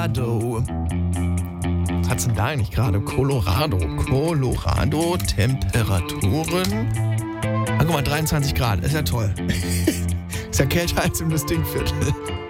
Colorado. Was hat's denn da eigentlich gerade? Colorado, Temperaturen. Ah, guck mal, 23 Grad, ist ja toll. Ist ja kälter als im Distinct-Viertel.